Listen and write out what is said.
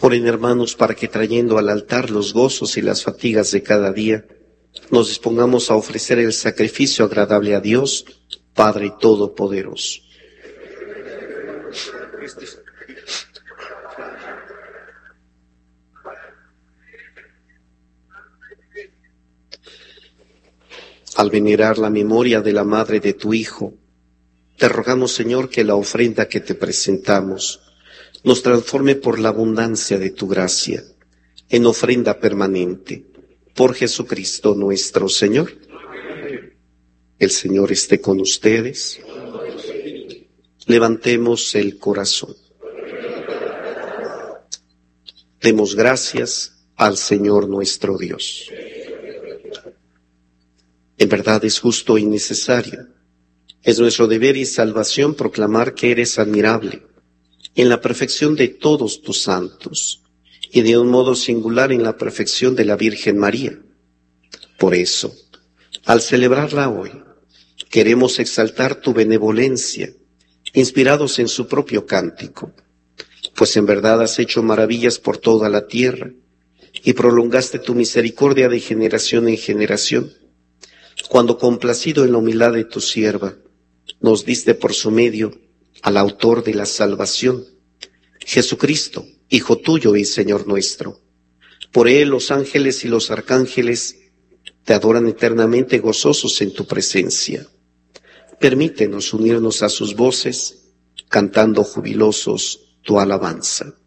Oren, hermanos, para que trayendo al altar los gozos y las fatigas de cada día, nos dispongamos a ofrecer el sacrificio agradable a Dios, Padre Todopoderoso. Al venerar la memoria de la madre de tu Hijo, te rogamos, Señor, que la ofrenda que te presentamos nos transforme por la abundancia de tu gracia en ofrenda permanente. Por Jesucristo nuestro Señor. El Señor esté con ustedes. Levantemos el corazón. Demos gracias al Señor nuestro Dios. En verdad es justo y necesario. Es nuestro deber y salvación proclamar que eres admirable en la perfección de todos tus santos y de un modo singular en la perfección de la Virgen María. Por eso, al celebrarla hoy, queremos exaltar tu benevolencia, inspirados en su propio cántico, pues en verdad has hecho maravillas por toda la tierra y prolongaste tu misericordia de generación en generación, cuando complacido en la humildad de tu sierva, nos diste por su medio al autor de la salvación, Jesucristo, Hijo tuyo y Señor nuestro. Por él los ángeles y los arcángeles te adoran eternamente gozosos en tu presencia. Permítenos unirnos a sus voces, cantando jubilosos tu alabanza.